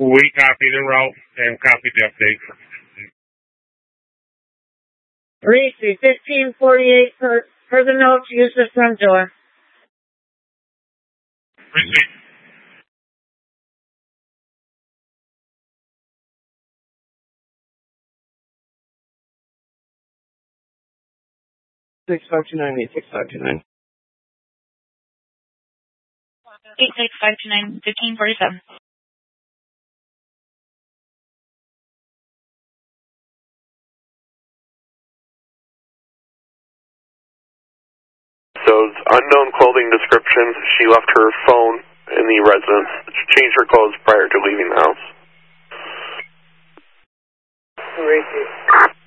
We copy the route and copy the update. Reese, 1548 per the note, use the front door. Receipt. Six five two nine 86529. 86529 1547. So, unknown clothing description. She left her phone in the residence. She changed her clothes prior to leaving the house. Reese.